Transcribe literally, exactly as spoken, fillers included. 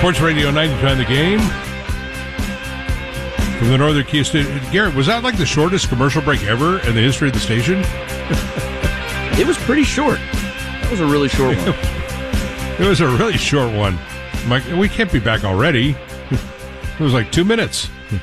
Sports Radio ninety-nine The Game. From the Northern Kia Studio. Garrett, was that like the shortest commercial break ever in the history of the station? It was pretty short. That was a really short one. It was a really short one. I'm like, we can't be back already. It was like two minutes.